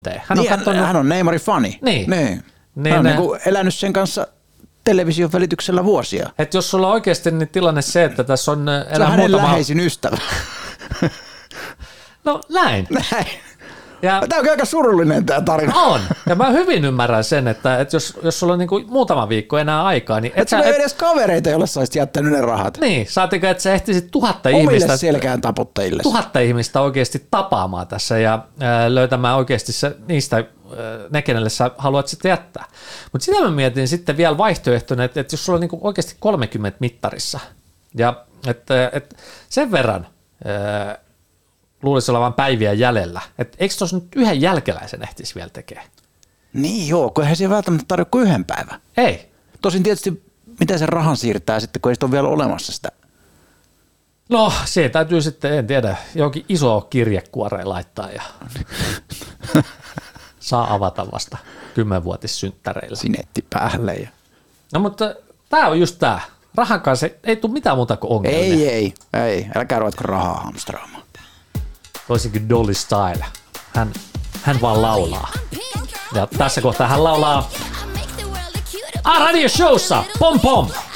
Hän on Neymarin fani. Niin. Hän on niinku elänyt sen kanssa television välityksellä vuosia. Että jos sulla on oikeasti niin tilanne se, että tässä on se on hänen läheisin ystävä. No näin. Tämä on aika surullinen tämä tarina. On. Ja mä hyvin ymmärrän sen, että jos sulla on niinku muutama viikko enää aikaa, niin et sulla ei edes kavereita, joille sä olisit jättänyt ne rahat. Niin, saatteko, että sä ehtisit 1000 omille ihmistä. selkään taputtajille. 1000 ihmistä oikeasti tapaamaan tässä ja löytämään oikeasti niistä ne, kenelle sä haluat sitten jättää. Mutta sitä mä mietin sitten vielä vaihtoehtona, että jos sulla on niinku oikeasti 30 mittarissa ja että sen verran luulisi olevan päiviä jäljellä. Että eikö tuossa nyt yhden jälkeläisen ehtisi vielä tekemään? Niin joo, kun eihän se välttämättä tarvitse kuin yhden päivän. Ei. Tosin tietysti, miten sen rahan siirtää sitten, kun ei sitä ole vielä olemassa sitä. No, se täytyy sitten, en tiedä, johonkin iso kirjekuoreen laittaa ja saa avata vasta 10-vuotissynttäreillä. Sinetti päälle. Ja... No, mutta tämä on just tämä. Rahan kanssa ei tule mitään muuta kuin ongelmia. Ei. Älkää ruvetko rahaa hamstraamaan. Toisinkin Dolly Style. Hän vaan laulaa. Ja tässä kohtaa hän laulaa Radio Showssa Pom Pom.